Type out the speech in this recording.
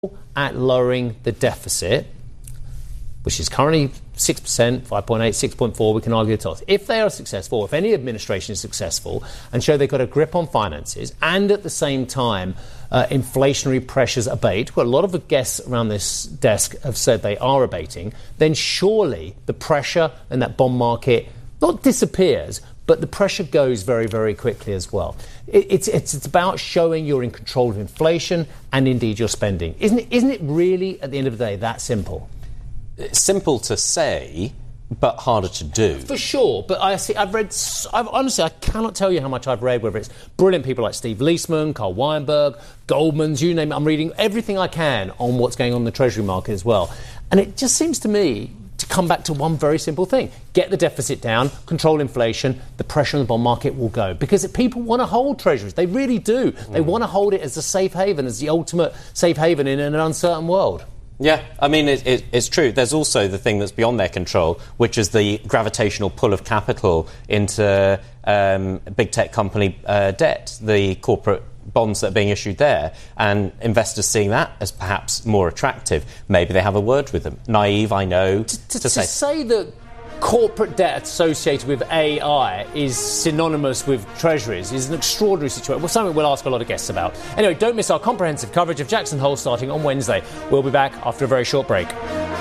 at lowering the deficit, which is currently 6%, 5.8, 6.4, we can argue the toss. If they are successful, if any administration is successful and show they've got a grip on finances and at the same time inflationary pressures abate, well, a lot of the guests around this desk have said they are abating, then surely the pressure in that bond market not disappears, but the pressure goes very, very quickly as well. It's about showing you're in control of inflation and indeed your spending. Isn't it really, at the end of the day, that simple? It's simple to say, but harder to do. For sure, but honestly, I cannot tell you how much I've read, whether it's brilliant people like Steve Leisman, Carl Weinberg, Goldman's, you name it. I'm reading everything I can on what's going on in the Treasury market as well. And it just seems to me to come back to one very simple thing. Get the deficit down, control inflation, the pressure on the bond market will go. Because people want to hold Treasuries. They really do. They want to hold it as a safe haven, as the ultimate safe haven in an uncertain world. Yeah, I mean, it's true. There's also the thing that's beyond their control, which is the gravitational pull of capital into big tech company debt, the corporate bonds that are being issued there, and investors seeing that as perhaps more attractive. Maybe they have a word with them. Naive, I know. To say that corporate debt associated with AI is synonymous with treasuries is an extraordinary situation. Well, something we'll ask a lot of guests about. Anyway, don't miss our comprehensive coverage of Jackson Hole starting on Wednesday. We'll be back after a very short break.